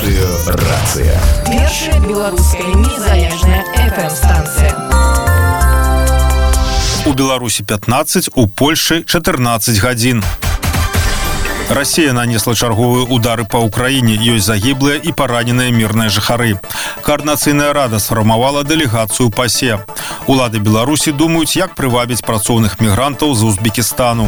Радыёрацыя. Першая беларуская незалежная FM-станцыя. У Беларусі 15, у Польшы 14 гадзін. Россия нанесла чарговыя удары по Украине, ёсць загіблыя і параненыя мірныя жыхары. Координацыйная рада сфармавала дэлегацыю ПАСЕ. Улады Беларусі думаюць, як прывабіць працоўных мігрантаў з Узбекістану.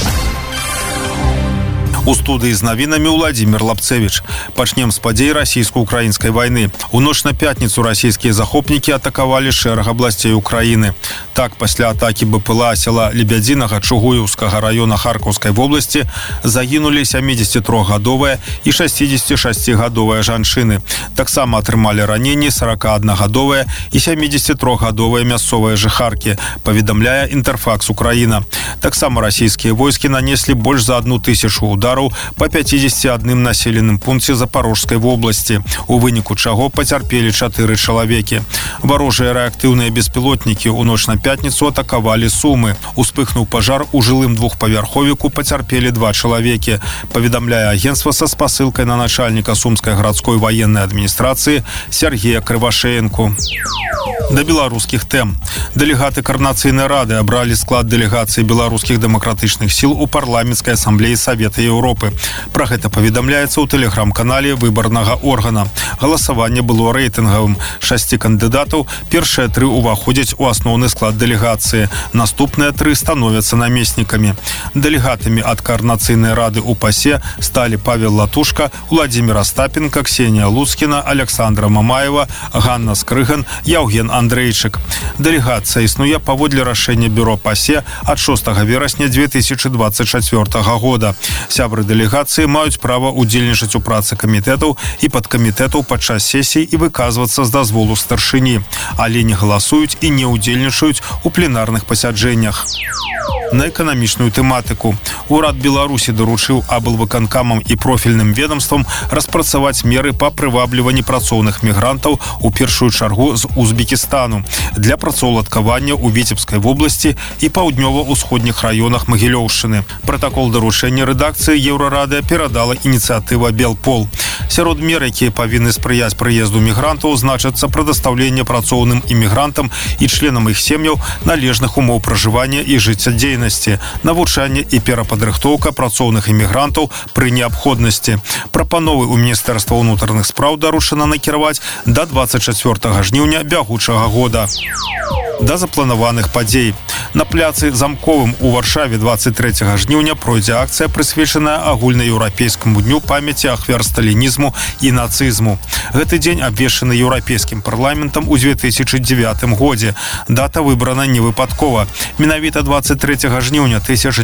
У студыі з навінамі Владимир Лапцевич. Пачнем з падзей расійска-украінскай вайны. У ноч на пятніцу расійскія захопнікі атакавалі шэраг абласцей Украіны. Так, пасля атакі БПЛА села Лебядзінага Чугуеўскага района Харкаўскай вобласці загінулі 73-гадовая і 66-гадовая жанчыны. Таксама атрымалі раненні 41-гадовая і 73-гадовая мясцовыя жыхаркі, паведамляе Інтэрфакс Украіна. Таксама расійскія войскі нанеслі больш за 1000 удараў по 51 населеным пункце Запорожской вобласці, у выніку чаго пацярпелі 4 чалавекі. Варожыя рэактыўныя беспілотнікі ў ноч на пятніцу атакавалі Сумы. Успыхнуў пажар у жылым двухпавярховіку, пацярпелі 2 чалавекі, паведамляе агенцтва са спасылкай на начальніка Сумскай гарадской ваеннай адміністрацыі Сергея Крывашеенку. Да беларускіх тэм. Дэлегаты Координацыйнай рады абралі склад дэлегацыі беларускіх дэмакратычных сіл у парламенцкай асамблеі Савета Еўропы. Пра гэта паведамляецца ў тэлеграм-канале выбарнага органа. Галасаванне было рэйтынгавым. 6 кандыдатаў, першыя 3 уваходзяць у асноўны склад дэлегацыі. Наступныя 3 становяцца намеснікамі. Дэлегатамі ад Координацыйнай рады у ПАСЕ сталі Павел Латушка, Владимир Остапенко, Ксенія Луцкіна, Александра Мамаева, Ганна Скрыган, Яўген Андрейчык. Дэлегацыя існуе паводле рашэння бюро ПАСЕ ад 6 верасня 2024 года. Сябры дэлегацыі маюць права удзельнічаць у працы камітэтаў і падкамітэтаў падчас сесій і выказвацца з дазволу старшыні, але не галасуюць і не удзельнічаюць у пленарных пасяджэннях. На эканамічную тэматыку. Урад Беларусі даручыў аблвыканкамам і профільным ведомствам распрацаваць меры па прывабліванні працоўных мігрантаў, у першую чаргу з Узбекістану, для працаўладкавання ў Віцебскай вобласці і паўднёва-ўсходніх раёнах Магілёўшчыны. Пратакол даручэння рэдакцыі Еўрарады перадала ініцыятыва Белпол. Сярод мер, якія павінны спрыяць прыезду мігрантаў, значыцца прадастаўленне працоўным імігрантам і членам іх сем'яў належных умоў пражывання і жыццядзейнасці, навучанне і перападрыхтоўка працоўных імігрантаў пры неабходнасці. Прапановы ў Міністэрства ўнутраных спраў даручана накіраваць да 24 жніўня бягучага года. Да запланаваных падзей. На пляцы Замковым у Варшаве 23 жніўня пройдзе акцыя, прысвечаная агульнаеўрапейскаму дню памяці ахвяр сталінізму і нацызму. Гэты дзень абвешчаны Еўрапейскім парламентам у 2009 годзе. Дата выбрана невыпадкова. Менавіта 23 жніўня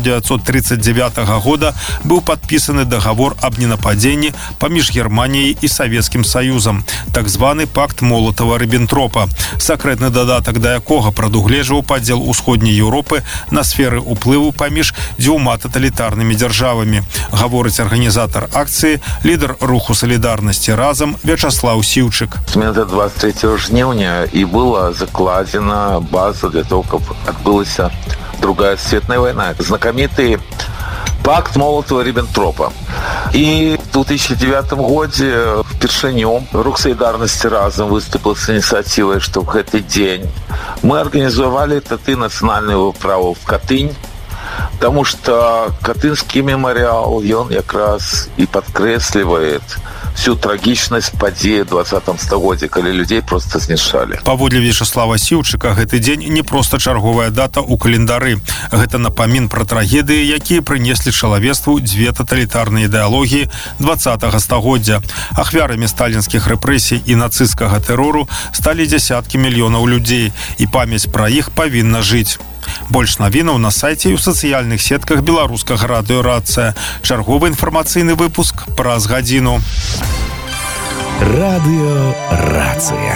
1939 года быў падпісаны дагавор аб ненападзенні паміж Германіяй і Савецкім Саюзам, так званы пакт Молатава-Ріббентропа, сакрэтны дадатак да якога прадугледжваў падзел усходняй Еўропы на сферы ўплыву паміж 2 таталітарнымі дзяржавамі, гаворыць арганізатар акцыі, лідар руху салідарнасці «Разам» Вячаслав Сіўчык. С момента 23 жніўня і была закладена база для того, каб адбылася другая светная война. Знакомитый пакт Молотова-Риббентропа. И в 2009 годзе впершыню рух солидарности «Разом» выступил с инициативой, что в этот день мы организовали таты национальную выправу в Катынь, потому что Катынский мемориал, он как раз и подкресливает всю трагічнасць падзеі 20 стагоддзя, калі людзей проста знішчалі. Паводле Вячаслава Сіўчыка, гэты дзень не проста чарговая дата ў календары. Гэта напамін пра трагедыі, якія прынеслі чалавецтву 2 таталітарныя ідэалогіі 20 стагоддзя. Ахвярамі сталінскіх рэпрэсій і нацысцкага тэрору сталі дзясяткі мільёнаў людзей, і памяць пра іх павінна жыць. Больш навінаў на сайце і ў сацыяльных сетках беларускага радыёрацыя. Чарговы інфармацыйны выпуск праз гадзіну. Радыёрацыя.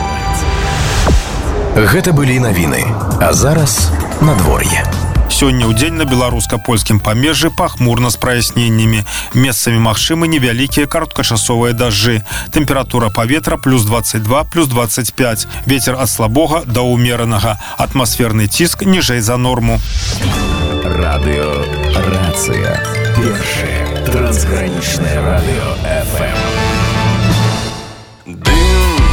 Гэта былі навіны. А зараз надвор'е. Сёння ў дзень на беларуска-польскім памежжы пахмурна з праясненнямі. Месцамі магчымы невялікія кароткачасовыя дажджы. Тэмпература паветра плюс 22, плюс 25. Вецер ад слабога да ўмеранага. Атмасферны ціск ніжэй за норму. Радыёрацыя. Першае трансгранічнае радыё FM. Дым